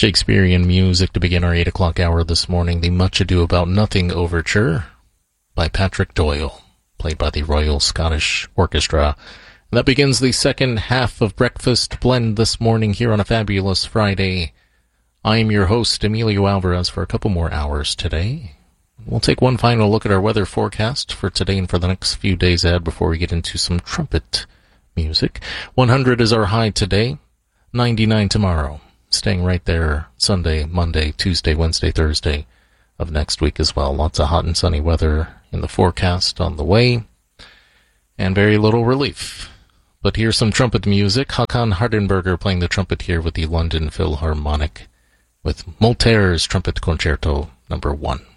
Shakespearean music to begin our 8 o'clock hour this morning. The Much Ado About Nothing Overture by Patrick Doyle, played by the Royal Scottish Orchestra. And that begins the second half of Breakfast Blend this morning here on a fabulous Friday. I am your host, Emilio Alvarez, for a couple more hours today. We'll take one final look at our weather forecast for today and for the next few days ahead before we get into some trumpet music. 100 is our high today, 99 tomorrow. Staying right there Sunday, Monday, Tuesday, Wednesday, Thursday of next week as well. Lots of hot and sunny weather in the forecast on the way, and very little relief. But here's some trumpet music. Hakan Hardenberger playing the trumpet here with the London Philharmonic with Moltaire's Trumpet Concerto No. 1.